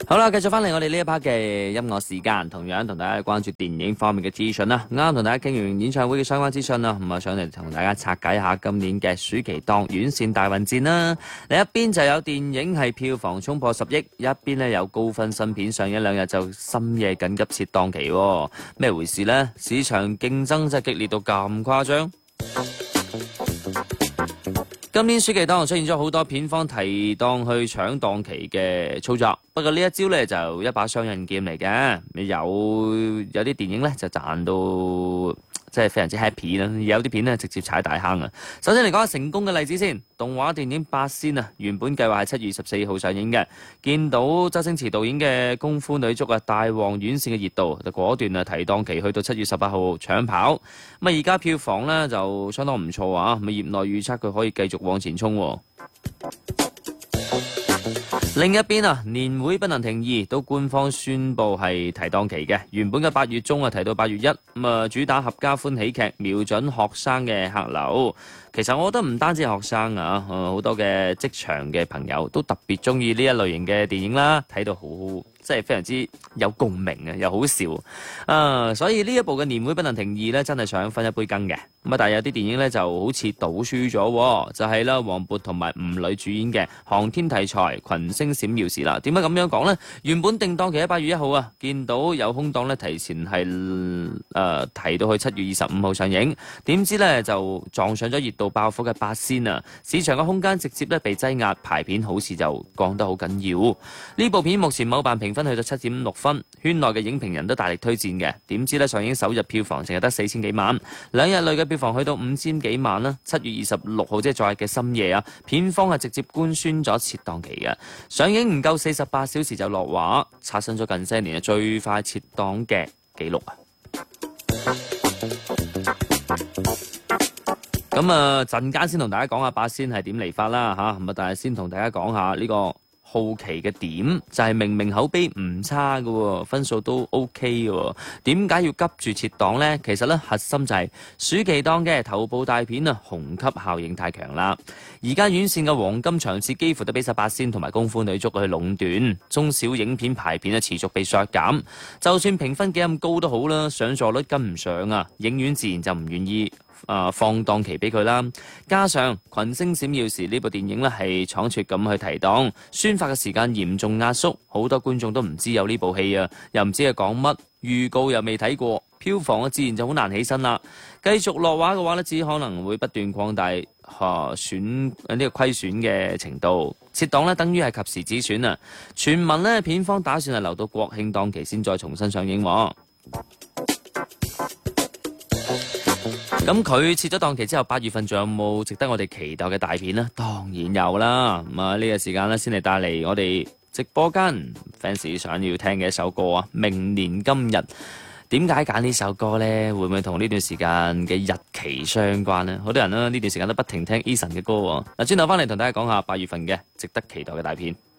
好啦，繼續翻嚟我哋呢一 part 嘅音樂時間，同樣同大家關注電影方面嘅資訊啦。啱啱同大家傾完演唱會嘅相關資訊啦，咁啊上嚟同大家拆解下今年嘅暑期檔院線大混戰啦。另一邊就有電影係票房衝破10億，一邊呢有高分新片上一兩日就深夜緊急撤檔期喎，咩回事呢？市場競爭真係激烈到咁誇張？今年暑期檔出現咗好多片方提檔去搶檔期嘅操作，不過呢一招呢就一把雙刃劍嚟嘅，有啲電影呢就賺到即係非常之 happy 啦，有啲片呢直接踩大坑啊！首先嚟講下成功嘅例子先，動畫電影《八仙》啊，原本計劃係7月24號上映嘅，見到周星馳導演嘅《功夫女足》啊大旺院線嘅熱度，就果斷啊提檔期去到7月18號搶跑。咁啊而家票房呢就相當唔錯啊，咁業內預測佢可以繼續往前衝。另一邊啊，年會不能停2都官方宣布係提檔期嘅，原本嘅8月中啊提到8月1，咁啊主打合家歡喜劇，瞄準學生嘅客流。其實我覺得唔單止學生啊，好多嘅職場嘅朋友都特別中意呢一類型嘅電影啦，睇到好即係非常之有共鳴啊，又好笑啊！所以呢一部嘅年會不能停2呢，真係想分一杯羹嘅。咁啊，但係有啲電影呢就好似賭輸咗，就係啦，黃渤同埋吳磊主演嘅航天題材群星閃耀時啦。點解咁樣講呢？原本定檔期喺8月1號啊，見到有空檔呢，提前係提到去7月25號上映，點知呢就撞上咗熱度爆火嘅八仙啊！市場嘅空間直接咧被擠壓，排片好似就降得好緊要。呢部片目前某瓣評分去到7.6分，圈內嘅影評人都大力推薦嘅。點知咧上映首日票房淨係得4000幾萬，兩日內嘅票房去到5000幾萬啦。7月26號即係昨日嘅深夜啊，片方係直接官宣咗撤檔期嘅。上映唔夠48小時就落畫，刷新咗近些年嘅最快撤檔嘅紀錄啊！咁啊，陣間先同大家講下八仙係點嚟法啦嚇，咁啊，但係先同大家講下呢個好奇嘅點，就係明明口碑唔差嘅，分數都 OK 嘅，點解要急住撤檔呢？其實咧核心就係暑期檔嘅頭部大片啊，虹吸效應太強啦。而家院線嘅黃金場次幾乎都俾晒八仙同埋功夫女足去壟斷，中小影片排片啊持續被削減，就算評分幾咁高都好啦，上座率跟唔上啊，影院自然就唔願意放檔期俾佢啦，加上群星閃耀時呢部電影呢係倉促咁去提檔，宣發嘅時間嚴重壓縮，好多觀眾都唔知有呢部戲啊，又唔知係講乜，預告又未睇過，票房自然就好難起身啦。繼續落畫嘅話呢，只可能會不斷擴大損呢個虧損嘅程度。撤檔呢等於係及時止損啊！傳聞呢片方打算係留到國慶檔期先再重新上映。咁佢撤咗檔期之後，8月份仲有冇值得我哋期待嘅大片呢？當然有啦。咁啊呢個時間呢，先嚟帶嚟我哋直播間 fans 想要聽嘅一首歌啊！明年今日，點解揀呢首歌呢？會唔會同呢段時間嘅日期相關呢？好多人呢段時間都不停聽 Eason 嘅歌喎。嗱，轉頭翻嚟同大家講下8月份嘅值得期待嘅大片。